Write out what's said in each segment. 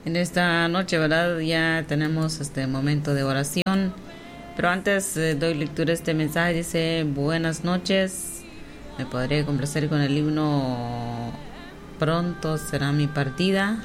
En esta noche, ¿verdad? Ya tenemos este momento de oración. Pero antes doy lectura a este mensaje. Dice: buenas noches. Me podría complacer con el himno Pronto será mi partida,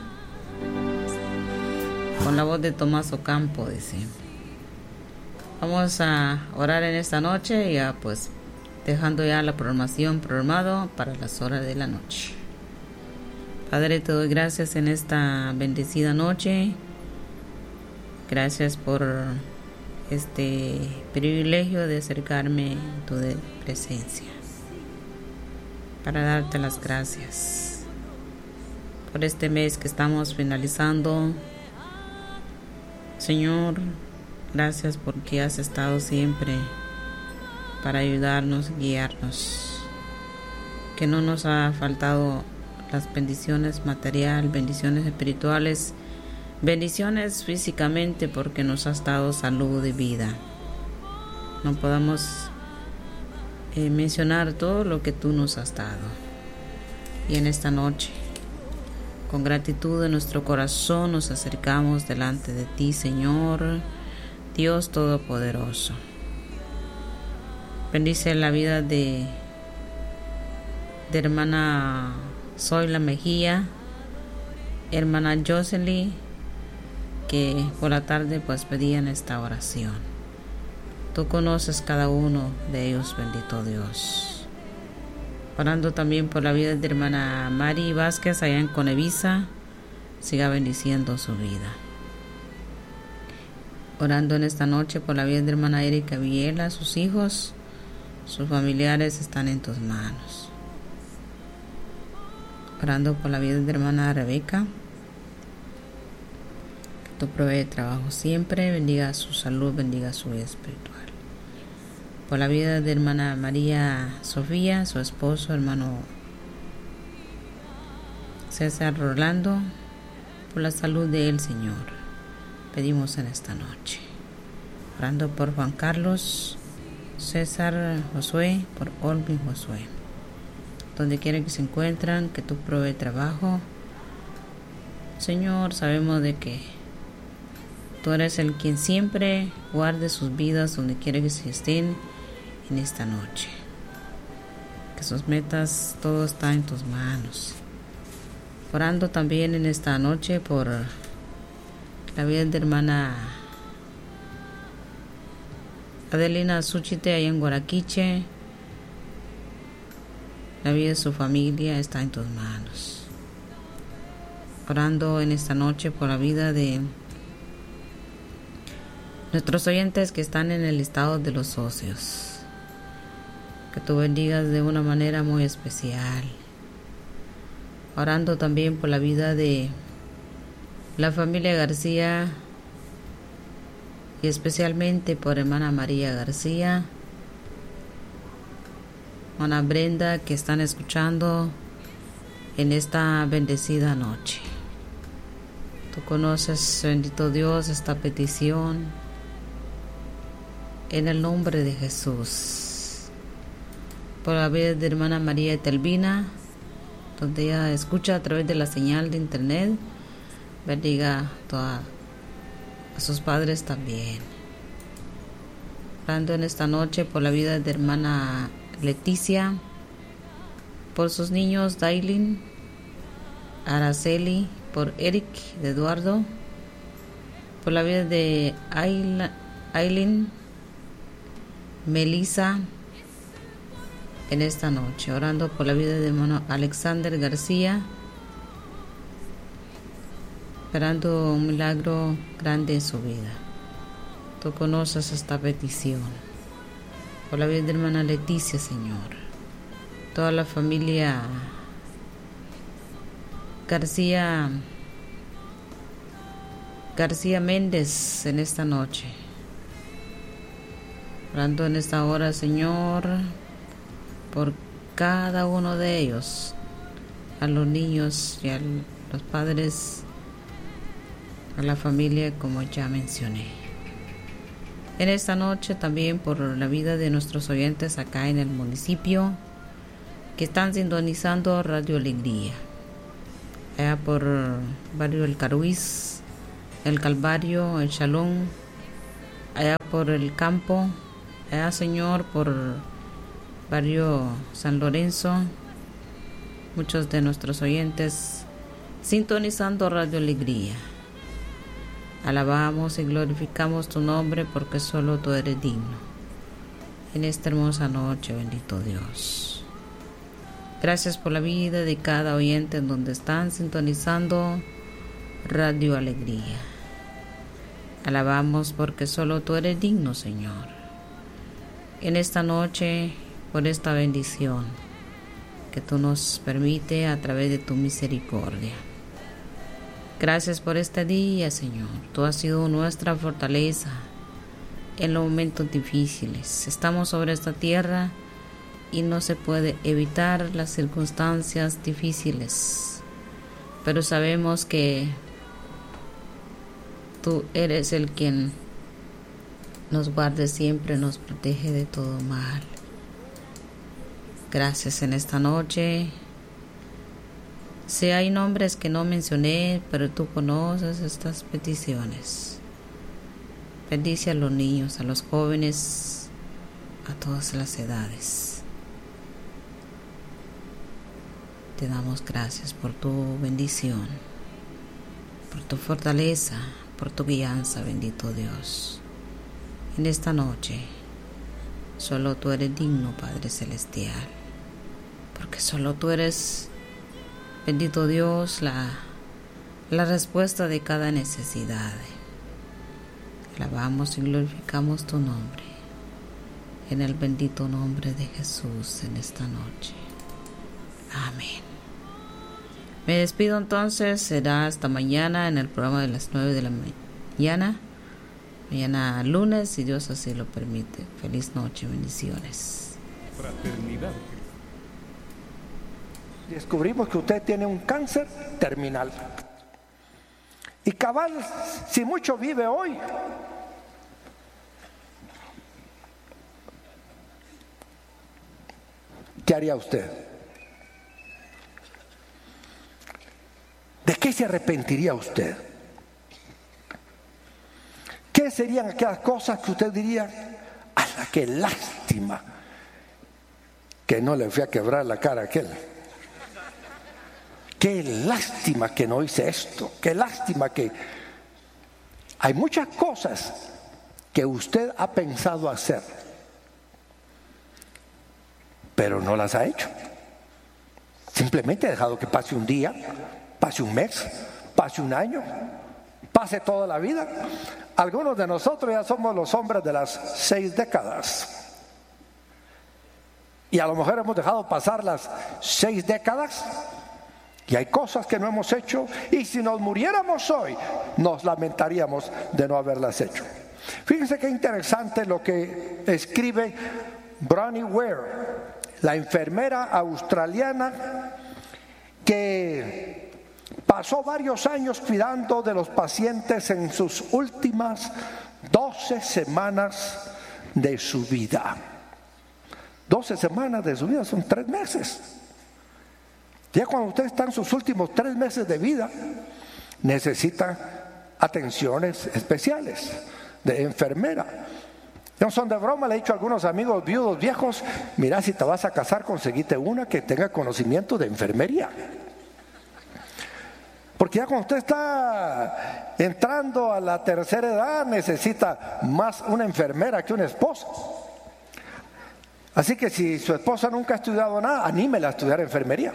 con la voz de Tomás Ocampo. Dice: vamos a orar en esta noche, ya pues dejando ya la programación programado para las horas de la noche. Padre, te doy gracias en esta bendecida noche. Gracias por este privilegio de acercarme en tu presencia, para darte las gracias por este mes que estamos finalizando. Señor, gracias porque has estado siempre para ayudarnos, guiarnos, que no nos ha faltado las bendiciones materiales, bendiciones espirituales, bendiciones físicamente, porque nos has dado salud y vida. No podamos mencionar todo lo que tú nos has dado. Y en esta noche, con gratitud en nuestro corazón, nos acercamos delante de ti, Señor, Dios Todopoderoso. Bendice la vida de hermana Zoila Mejía, hermana Jocelyn, que por la tarde pues pedían esta oración. Tú conoces cada uno de ellos, bendito Dios. Orando también por la vida de hermana Mari Vázquez allá en Conevisa, siga bendiciendo su vida. Orando en esta noche por la vida de hermana Erika Villela, sus hijos, sus familiares están en tus manos. Orando por la vida de hermana Rebeca, que tú provee trabajo siempre, bendiga su salud, bendiga su vida espiritual. Por la vida de hermana María Sofía, su esposo, hermano César Rolando, por la salud de él, Señor, pedimos en esta noche. Orando por Juan Carlos, César Josué, por Olvin Josué, donde quiera que se encuentran, que tú provee trabajo. Señor, sabemos de que tú eres el quien siempre guarde sus vidas donde quiera que se estén en esta noche. Que sus metas, todo está en tus manos. Orando también en esta noche por la vida de hermana Adelina Suchite allá en Guaraquiche. La vida de su familia está en tus manos. Orando en esta noche por la vida de nuestros oyentes que están en el listado de los socios. Que tú bendigas de una manera muy especial. Orando también por la vida de la familia García y especialmente por hermana María García, hermana Brenda, que están escuchando en esta bendecida noche. Tú conoces, bendito Dios, esta petición en el nombre de Jesús. Por la vida de hermana María Telvina, donde ella escucha a través de la señal de internet, bendiga a sus padres también. Orando en esta noche por la vida de hermana Leticia, por sus niños Dailin, Araceli, por Eric de Eduardo, por la vida de Aileen, Melissa, en esta noche. Orando por la vida de hermano Alexander García, esperando un milagro grande en su vida. Tú conoces esta petición. Por la vida de hermana Leticia, Señor. Toda la familia García Méndez en esta noche. Orando en esta hora, Señor, por cada uno de ellos, a los niños y a los padres, a la familia, como ya mencioné. En esta noche también por la vida de nuestros oyentes acá en el municipio, que están sintonizando Radio Alegría. allá por barrio El Caruís, El Calvario, El Chalón, allá por el campo, allá, Señor, por barrio San Lorenzo, muchos de nuestros oyentes sintonizando Radio Alegría. Alabamos y glorificamos tu nombre porque solo tú eres digno. En esta hermosa noche, bendito Dios. Gracias por la vida de cada oyente en donde están sintonizando Radio Alegría. Alabamos porque solo tú eres digno, Señor. En esta noche, por esta bendición que tú nos permites a través de tu misericordia. Gracias por este día, Señor. Tú has sido nuestra fortaleza en los momentos difíciles. Estamos sobre esta tierra y no se puede evitar las circunstancias difíciles, pero sabemos que tú eres el quien nos guarda siempre, nos protege de todo mal. Gracias en esta noche. Si hay nombres que no mencioné, pero tú conoces estas peticiones. Bendice a los niños, a los jóvenes, a todas las edades. Te damos gracias por tu bendición, por tu fortaleza, por tu guianza, bendito Dios. En esta noche, solo tú eres digno, Padre Celestial, porque solo tú eres, bendito Dios, la respuesta de cada necesidad. Alabamos y glorificamos tu nombre, en el bendito nombre de Jesús en esta noche. Amén. Me despido entonces, será hasta mañana en el programa de las 9 de la mañana. Mañana lunes, si Dios así lo permite. Feliz noche, bendiciones. Fraternidad. Descubrimos que usted tiene un cáncer terminal. Y cabal, si mucho vive hoy, ¿qué haría usted? ¿De qué se arrepentiría usted? ¿Qué serían aquellas cosas que usted diría, ¡ala, qué lástima que no le fui a quebrar la cara a aquel! ¡Qué lástima que no hice esto! ¡Qué lástima que... Hay muchas cosas que usted ha pensado hacer, pero no las ha hecho. Simplemente ha dejado que pase un día, pase un mes, pase un año, pase toda la vida. Algunos de nosotros ya somos los hombres de las 6 décadas. Y a lo mejor hemos dejado pasar las 6 décadas y hay cosas que no hemos hecho, y si nos muriéramos hoy, nos lamentaríamos de no haberlas hecho. Fíjense qué interesante lo que escribe Bronnie Ware, la enfermera australiana que pasó varios años cuidando de los pacientes en sus últimas 12 semanas de su vida. 12 semanas de su vida son 3 meses. Ya cuando usted está en sus últimos 3 meses de vida, necesita atenciones especiales de enfermera. No son de broma, le he dicho a algunos amigos viudos viejos, mira, si te vas a casar, conseguite una que tenga conocimiento de enfermería. Porque ya cuando usted está entrando a la tercera edad, necesita más una enfermera que una esposa. Así que si su esposa nunca ha estudiado nada, anímela a estudiar enfermería.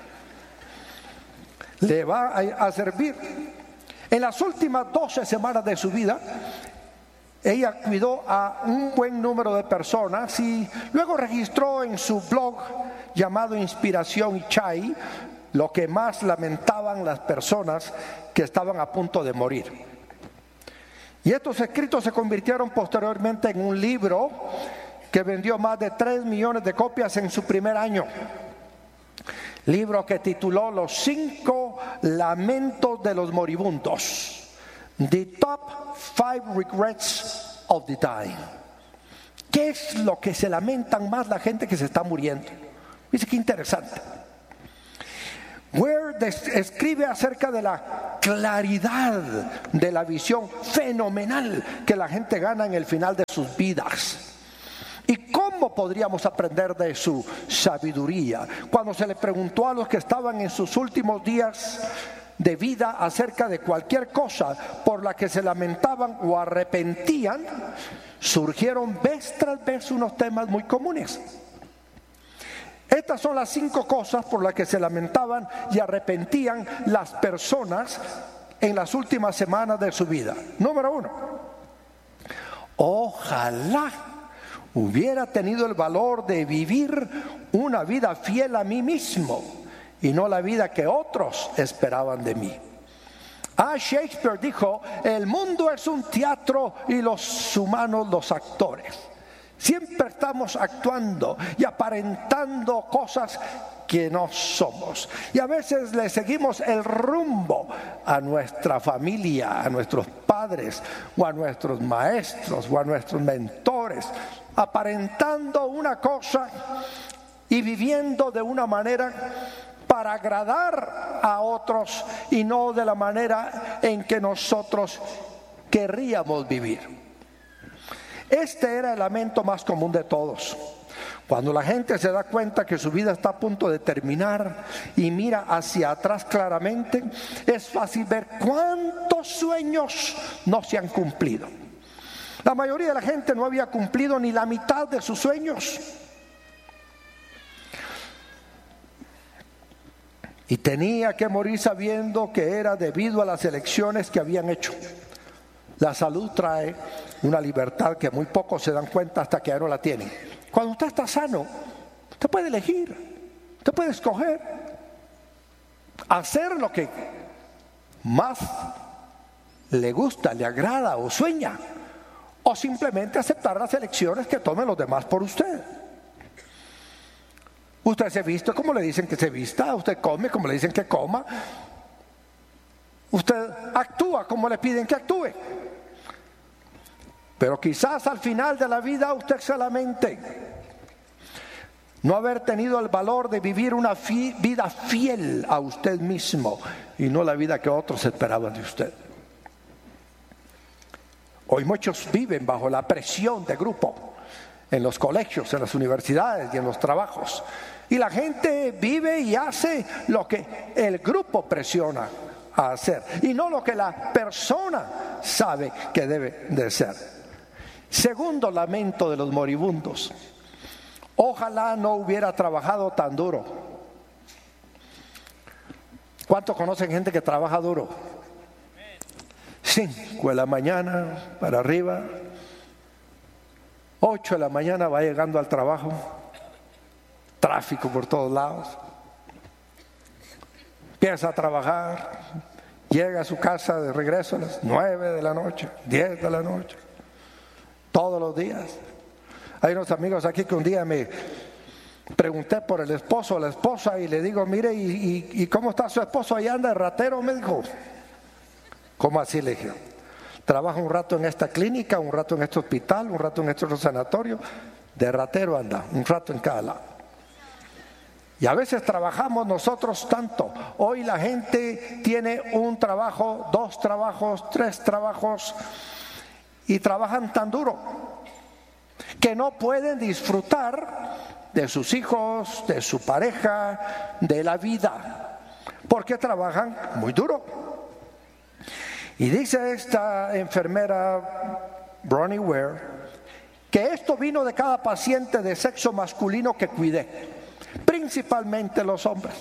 Le va a servir. En las últimas 12 semanas de su vida, ella cuidó a un buen número de personas y luego registró en su blog llamado Inspiración Chai lo que más lamentaban las personas que estaban a punto de morir. Y estos escritos se convirtieron posteriormente en un libro que vendió más de 3 millones de copias en su primer año. Libro que tituló Los 5 lamentos de los moribundos. The Top 5 Regrets of the Dying. ¿Qué es lo que se lamentan más la gente que se está muriendo? Dice que interesante. Ware escribe acerca de la claridad de la visión fenomenal que la gente gana en el final de sus vidas. ¿Y cómo podríamos aprender de su sabiduría? Cuando se le preguntó a los que estaban en sus últimos días de vida acerca de cualquier cosa por la que se lamentaban o arrepentían, surgieron vez tras vez unos temas muy comunes. Estas son las 5 cosas por las que se lamentaban y arrepentían las personas en las últimas semanas de su vida. Número 1, ojalá hubiera tenido el valor de vivir una vida fiel a mí mismo y no la vida que otros esperaban de mí. Shakespeare dijo: el mundo es un teatro y los humanos los actores. Siempre estamos actuando y aparentando cosas que no somos. Y a veces le seguimos el rumbo a nuestra familia, a nuestros padres, o a nuestros maestros, o a nuestros mentores, aparentando una cosa y viviendo de una manera para agradar a otros y no de la manera en que nosotros querríamos vivir. Este era el lamento más común de todos. Cuando la gente se da cuenta que su vida está a punto de terminar y mira hacia atrás claramente, es fácil ver cuántos sueños no se han cumplido. La mayoría de la gente no había cumplido ni la mitad de sus sueños. Y tenía que morir sabiendo que era debido a las elecciones que habían hecho. La salud trae una libertad que muy pocos se dan cuenta hasta que ya no la tienen. Cuando usted está sano, usted puede elegir, usted puede escoger hacer lo que más le gusta, le agrada o sueña, o simplemente aceptar las elecciones que tomen los demás por usted. Usted se viste como le dicen que se vista, usted come como le dicen que coma, usted actúa como le piden que actúe. Pero quizás al final de la vida usted se lamente no haber tenido el valor de vivir una vida fiel a usted mismo y no la vida que otros esperaban de usted. Hoy muchos viven bajo la presión de grupo en los colegios, en las universidades y en los trabajos. Y la gente vive y hace lo que el grupo presiona a hacer y no lo que la persona sabe que debe de ser. Segundo lamento de los moribundos: ojalá no hubiera trabajado tan duro. ¿Cuántos conocen gente que trabaja duro? 5 de la mañana para arriba, 8 de la mañana va llegando al trabajo, tráfico por todos lados, empieza a trabajar, llega a su casa de regreso a las 9 de la noche, 10 de la noche, todos los días. Hay unos amigos aquí que un día me pregunté por el esposo o la esposa y le digo: mire, ¿y cómo está su esposo? Ahí anda de ratero. Me dijo: ¿cómo así? Le dije: trabaja un rato en esta clínica, un rato en este hospital, un rato en este otro sanatorio, de ratero anda, un rato en cada lado. Y a veces trabajamos nosotros tanto. Hoy la gente tiene un trabajo, 2 trabajos, 3 trabajos, y trabajan tan duro que no pueden disfrutar de sus hijos, de su pareja, de la vida, porque trabajan muy duro. Y dice esta enfermera Bronnie Ware que esto vino de cada paciente de sexo masculino que cuidé, principalmente los hombres,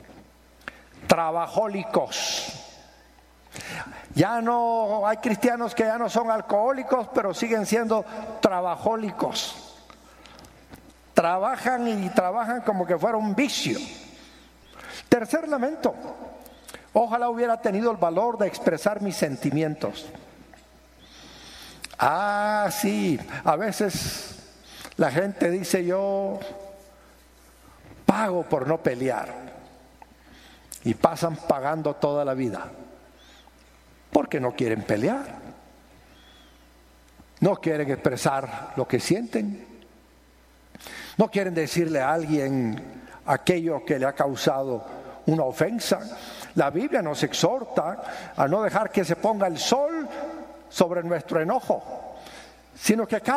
trabajólicos. Ya no hay cristianos que ya no son alcohólicos, pero siguen siendo trabajólicos. Trabajan y trabajan como que fuera un vicio. Tercer lamento: ojalá hubiera tenido el valor de expresar mis sentimientos. Sí, a veces la gente dice: yo pago por no pelear, y pasan pagando toda la vida porque no quieren pelear, no quieren expresar lo que sienten, no quieren decirle a alguien aquello que le ha causado una ofensa. La Biblia nos exhorta a no dejar que se ponga el sol sobre nuestro enojo, sino que cada